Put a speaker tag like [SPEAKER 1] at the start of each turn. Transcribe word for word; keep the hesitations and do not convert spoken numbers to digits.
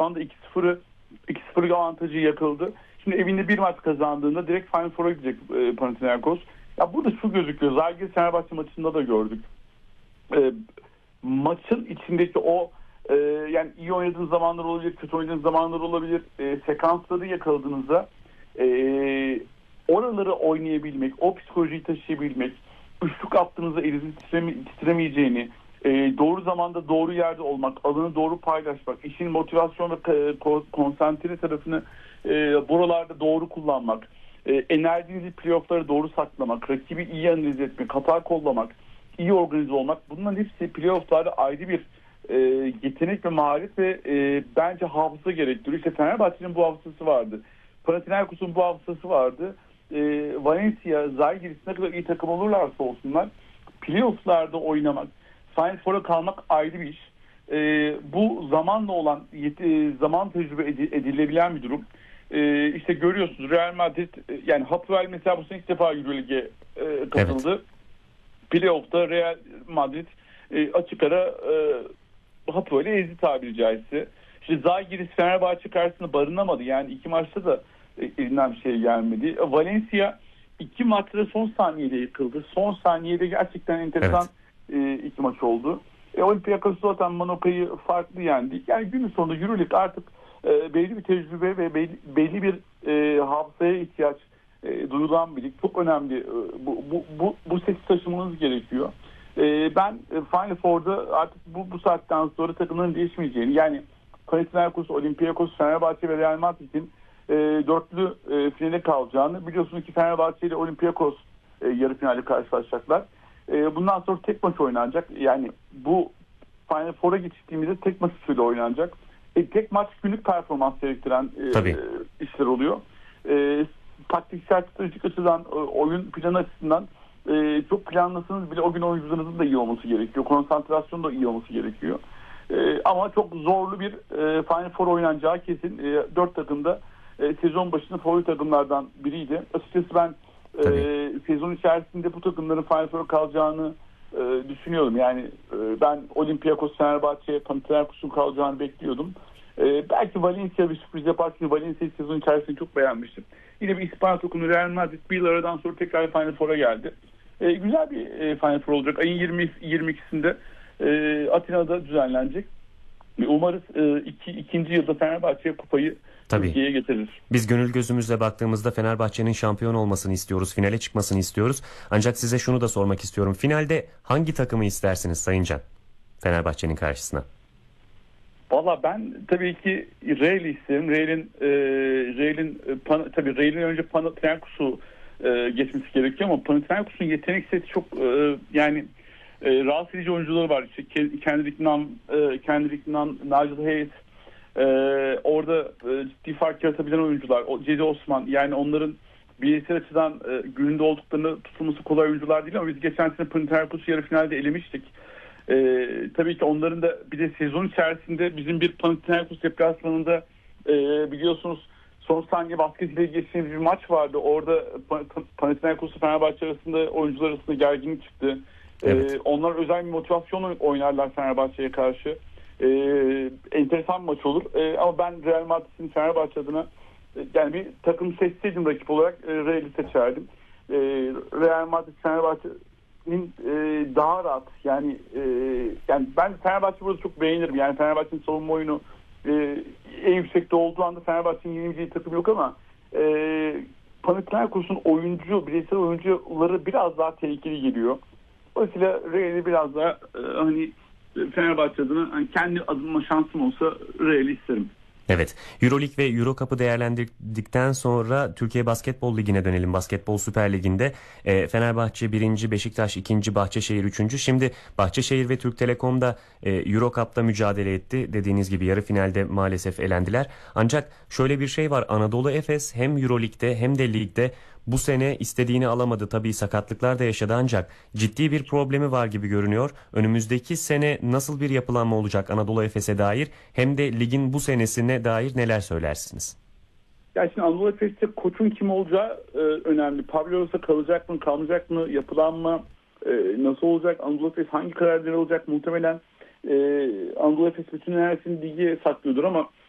[SPEAKER 1] deplasmanda iki sıfırı iki sıfırlık avantajı yakıldı. Şimdi evinde bir maç kazandığında direkt Final Four'a gidecek e, Panathinaikos. Ya burada şu gözüküyor. Zalgiris Fenerbahçe maçında da gördük. E, maçın içindeki o e, yani iyi oynadığınız zamanlar olabilir, kötü oynadığınız zamanlar olabilir. E, sekansları yakaladığınızda e, oraları oynayabilmek, o psikolojiyi taşıyabilmek, üçlük attığınızda elinizin titreme, titremeyeceğini, e, doğru zamanda doğru yerde olmak, alanı doğru paylaşmak, işin motivasyon ve ko- konsantre tarafını e, buralarda doğru kullanmak, e, enerjinizi playoff'lara doğru saklamak, rakibi iyi analiz etmek, hata kollamak, iyi organize olmak, bunların hepsi playoff'larda ayrı bir e, yetenek ve maharet ve e, bence hafıza gerektiriyor. İşte Fenerbahçe'nin bu hafızası vardı. Panathinaikos'un bu hafızası vardı. E, Valencia, Zalgiris ne kadar iyi takım olurlarsa olsunlar, playoff'larda oynamak, Final Four'a kalmak ayrı bir iş. E, bu zamanla olan yeti, zaman tecrübe edilebilen bir durum. E, işte görüyorsunuz Real Madrid, yani Hapoel mesela bu sene ilk defa Euroleague'e e, katıldı. Evet. Playoff'ta Real Madrid e, açık ara e, Hapoel'i ezdi tabiri caizse. İşte Zalgiris Fenerbahçe karşısında barınamadı. Yani iki maçta da e, elinden bir şey gelmedi. Valencia iki maçta son saniyede yıkıldı. Son saniyede gerçekten enteresan evet. e, iki maç oldu. E, Olympiakos zaten Monaka'yı farklı yendi. Yani günün sonunda Euroleague artık e, belli bir tecrübe ve belli, belli bir e, hafızaya ihtiyaç e, duyulan bir lig. Çok önemli. E, bu, bu, bu, bu sesi taşımanız gerekiyor. E, ben e, Final Four'da artık bu, bu saatten sonra takımların değişmeyeceğini, yani Panathinaikos, Olympiakos, Fenerbahçe ve Real Madrid'in e, dörtlü e, finale kalacağını, biliyorsunuz ki Fenerbahçe ile Olympiakos e, yarı finale karşılaşacaklar. E, bundan sonra tek maç oynanacak. Yani bu Final Four'a geçtiğimizde tek maç usulü oynanacak. E, tek maç günlük performans gerektiren e, işler oluyor. E, taktiksel, stratejik açıdan, e, oyun planı açısından e, çok planlasanız bile o gün oyuncularınızın da iyi olması gerekiyor. Konsantrasyon da iyi olması gerekiyor. E, ama çok zorlu bir e, Final Four oynanacağı kesin. E, dört takım da e, sezon başında favori takımlardan biriydi. Açıkçası ben e, sezon içerisinde bu takımların Final Four'a kalacağını e, düşünüyorum. Yani e, ben Olympiakos, Fenerbahçe, Panathinaikos'un kalacağını bekliyordum. E, belki Valencia bir sürpriz yapar, çünkü Valencia'yı sezon içerisinde çok beğenmiştim. Yine bir İspanya takımı Real Madrid bir yıl aradan sonra tekrar Final Four'a geldi. E, güzel bir e, Final Four olacak. Ayın yirmi yirmi ikisinde e, Atina'da düzenlenecek. Umarız e, iki, ikinci yılda Fenerbahçe kupayı Türkiye'ye getirir.
[SPEAKER 2] Biz gönül gözümüzle baktığımızda Fenerbahçe'nin şampiyon olmasını istiyoruz, finale çıkmasını istiyoruz. Ancak size şunu da sormak istiyorum. Finalde hangi takımı istersiniz Sayın Can? Fenerbahçe'nin karşısına.
[SPEAKER 1] Valla ben tabii ki Real'i isterim. Real'in e, Real'in e, tabii Real'in önce Panathinaikos'u e, geçmesi gerekiyor ama Panathinaikos'un yetenek seti çok e, yani e, rahatsız edici oyuncuları var. İşte Kendrick Nunn, e, Kendrick Nunn, Nigel Hayes, e, orada e, ciddi fark yaratabilen oyuncular. O, Cedi Osman, yani onların bireysel açıdan e, gününde olduklarını tutulması kolay oyuncular değil ama biz geçen sene Panathinaikos'u yarı finalde elemiştik. Ee, tabii ki onların da bir de sezon içerisinde bizim bir Panathinaikos deplasmanında e, biliyorsunuz son saniye basketiyle geçtiğimiz bir maç vardı. Orada Panathinaikos'la Fenerbahçe arasında oyuncular arasında gerginlik çıktı. Evet. Ee, onlar özel bir motivasyon oynarlar Fenerbahçe'ye karşı. Ee, enteresan bir maç olur. Ee, ama ben Real Madrid'in Fenerbahçe adına e, yani bir takım seçseydim rakip olarak e, Real'i seçerdim. E, Real Madrid Fenerbahçe daha rahat, yani e, yani ben Fenerbahçe burada çok beğenirim. Yani Fenerbahçe'nin savunma oyunu e, en yüksekte olduğu anda Fenerbahçe'nin yenileceği takım yok ama e, Panathinaikos'un oyuncu, bireysel oyuncuları biraz daha tehlikeli geliyor. Dolayısıyla Real'i biraz daha e, hani Fenerbahçe adına hani kendi adıma şansım olsa Real'i isterim.
[SPEAKER 2] Evet. Euroleague ve Euro Cup'ı değerlendirdikten sonra Türkiye Basketbol Ligi'ne dönelim. Basketbol Süper Ligi'nde e, Fenerbahçe birinci, Beşiktaş ikinci, Bahçeşehir üçüncü. Şimdi Bahçeşehir ve Türk Telekom da e, Euro Cup'ta mücadele etti. Dediğiniz gibi yarı finalde maalesef elendiler. Ancak şöyle bir şey var. Anadolu Efes hem Euroleague'de hem de ligde bu sene istediğini alamadı. Tabii sakatlıklar da yaşadı ancak ciddi bir problemi var gibi görünüyor. Önümüzdeki sene nasıl bir yapılanma olacak Anadolu Efes'e dair hem de ligin bu senesine dair neler söylersiniz?
[SPEAKER 1] Ya şimdi Anadolu Efes'te koçun kim olacağı e, önemli. Pavlovs'a kalacak mı, kalmayacak mı, yapılanma e, nasıl olacak? Anadolu Efes hangi kararları olacak? Muhtemelen e, Anadolu Efes bütün enerjisini lige saklıyordur ama